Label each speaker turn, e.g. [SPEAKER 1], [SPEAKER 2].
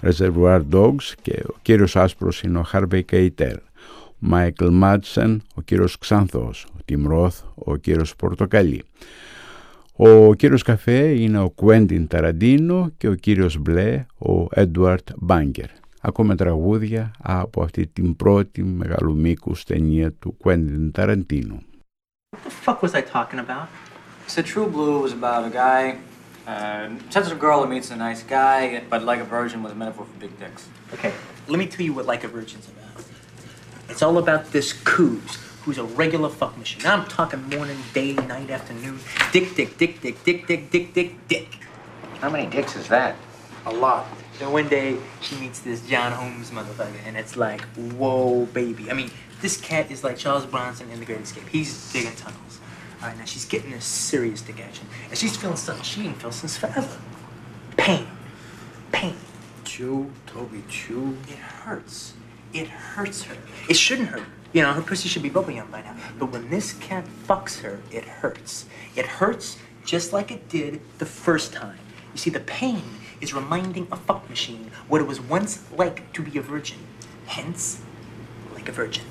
[SPEAKER 1] Reservoir Dogs και ο κύριος Άσπρος είναι ο Harvey Keitel, ο Michael Madsen ο κύριος Ξανθός, ο Tim Roth ο κύριος Πορτοκαλί. Ο κύριος Καφέ είναι ο Quentin Tarantino και ο κύριος Μπλε ο Edward Banger. Ακούμε τραγούδια από αυτή την πρώτη μεγαλού μήκους ταινία του Quentin Tarantino.
[SPEAKER 2] What the fuck was I talking about? So True Blue was about a guy, sensitive girl who meets a nice guy, but Like a Virgin was a metaphor for big dicks. Okay, let me tell you what Like a Virgin's about. It's all about this Coos, who's a regular fuck machine. Now I'm talking morning, day, night, afternoon. Dick, dick, dick, dick, dick, dick, dick, dick, dick.
[SPEAKER 3] How many dicks is that?
[SPEAKER 2] A lot. Then one day she meets this John Holmes motherfucker, and it's like, whoa, baby. I mean, this cat is like Charles Bronson in The Great Escape. He's digging tunnels. All right, now she's getting this serious dick action, and she's feeling something she ain't felt since forever. Pain. Pain.
[SPEAKER 3] Chew, Toby, chew.
[SPEAKER 2] It hurts. It hurts her. It shouldn't hurt. You know, her pussy should be bubble yum by now. But when this cat fucks her, it hurts. It hurts just like it did the first time. You see, the pain is reminding a fuck machine what it was once like to be a virgin. Hence, like a virgin.